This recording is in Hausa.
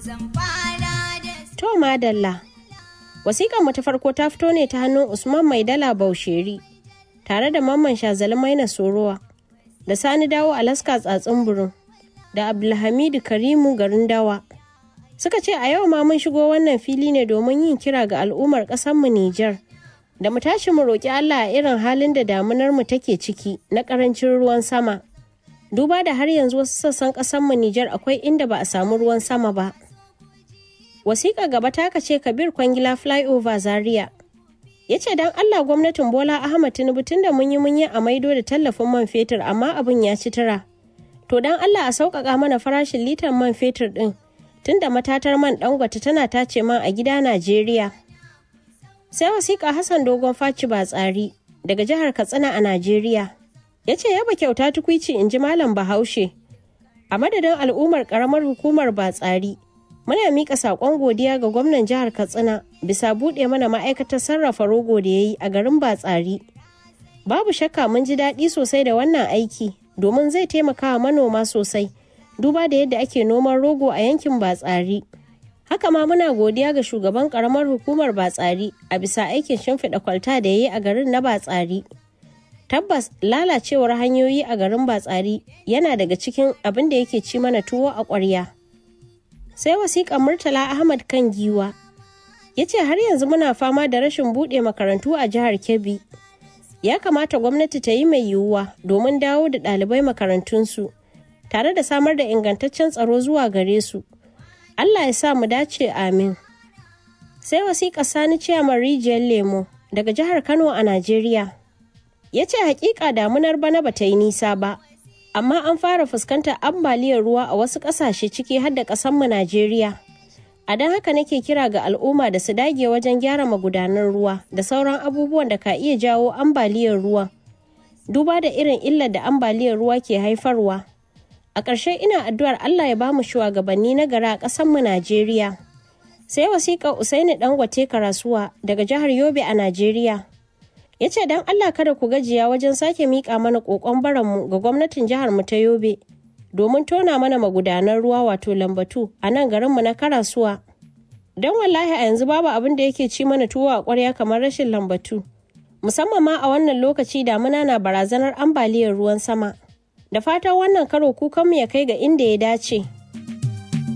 To madalla, wasiƙar mu ta farko ta fito ne ta hannun Usman Maidala Bausheri, tare da Mamman Shazali Maina Sorowa, da Sani Dawo Alaska Tsatsin Burin, da Abdulhamidu Karimu Garin Dawa. Suka ce a yau ma mun shigo wannan fili ne domin yin kira ga al'ummar ƙasarmu Nijar, da mu tashi mu roƙi Allah a irin halin da damunar mu take ciki na ƙarancin ruwan sama. Duba da har yanzu wasu sassan ƙasarmu Nijar akwai inda ba a samu ruwan sama ba. Wasiƙa gaba ta ce Kabir Kwangila Flyover Zaria. Ya ce don Allah gwamnatin Bola Ahmad Tinubu tunda mun yi a maido da tallafin man fetur amma abin ya ci tura. To don Allah a sauƙaƙa mana farashin litar man fetur ɗin tunda matatar man Dangote tana tace man a gida Najeriya. Sai wasiƙa Hassan Dogon Faci Batsari daga jihar Katsina a Najeriya. Ya ce yaba kyauta tukwici in ji Malam Bahaushe. A madadin al'ummar ƙaramar hukumar Batsari, muna miƙa saƙon godiya ga gwamnan jihar Katsina bisa buɗe mana ma'aikatar sarrafa rogo da ya yi a garin Batsari. Babu shakka mun ji daɗi sosai da wannan aiki domin zai taimaka wa manoma sosai, duba da yadda ake noman rogo a yankin Batsari. Haka ma muna godiya ga shugaban ƙaramar hukumar Batsari a bisa aikin shimfiɗa kwalta da ya yi a garin na Batsari. Tabbas lalacewar hanyoyi a garin Batsari yana daga cikin abin da yake ci mana tuwo a ƙwarya. Sai wasiƙar Murtala Ahmad kan Giwa. Ya ce har yanzu muna fama da rashin buɗe makarantu a jihar Kebbi. Ya kamata gwamnati ta yi mai yiwuwa domin dawo da ɗalibai makarantunsu, tare da samar da ingantaccen tsaro zuwa gare su. Allah ya sa mu dace, amin. Sai wasiƙar Sani Ciyaman Rijiyar Lemo daga jihar Kano a Najeriya. Ya ce hakika damunar bana ba ta yi nisa ba, amma an fara fuskantar ambaliyar ruwa a wasu ƙasashe ciki har da ƙasarmu Najeriya. A don haka nake kira ga al'umma da su dage wajen gyara magudanan ruwa da sauran abubuwan da ka iya jawo ambaliyar ruwa, duba da irin illar da ambaliyar ruwa ke haifarwa. A ƙarshe ina addu'ar Allah ya ba mu shugabanni na gari a ƙasarmu Najeriya. Sai wasiƙar Usaini Dangote Karasuwa daga jihar Yobe a Najeriya. Ya ce don Allah kada ku gajiya wajen sake miƙa mana ƙoƙon baranmu ga gwamnatin jihar mu ta Yobe domin tona mana magudanan ruwa wato lambatu a nan garinmu na Karasuwa. Don wallahi a yanzu babu abin da yake ci mana tuwo a ƙwarya kamar rashin lambatu. Musamman ma a wannan lokaci damuna na barazanar ambaliyar ruwan sama. Da fatan wannan karo kukanmu ya kai ga inda ya dace.